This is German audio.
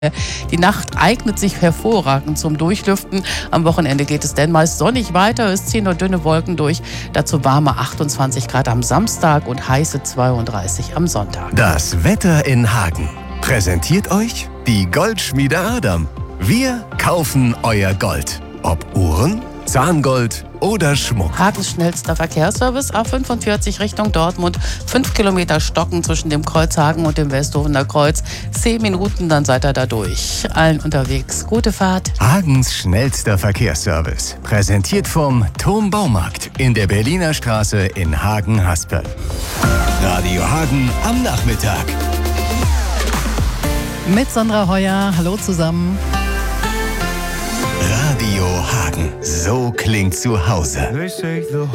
Die Nacht eignet sich hervorragend zum Durchlüften. Am Wochenende geht es denn meist sonnig weiter. Es ziehen nur dünne Wolken durch. Dazu warme 28 Grad am Samstag und heiße 32 am Sonntag. Das Wetter in Hagen präsentiert euch die Goldschmiede Adam. Wir kaufen euer Gold. Ob Uhren, Zahngold oder Schmuck. Hagens schnellster Verkehrsservice A45 Richtung Dortmund. 5 Kilometer Stocken zwischen dem Kreuz Hagen und dem Westhofener Kreuz. 10 Minuten, dann seid ihr da durch. Allen unterwegs. Gute Fahrt. Hagens schnellster Verkehrsservice. Präsentiert vom Turm Baumarkt in der Berliner Straße in Hagen-Haspel. Radio Hagen am Nachmittag. Mit Sandra Heuer. Hallo zusammen. Radio Hagen. So klingt zu Hause.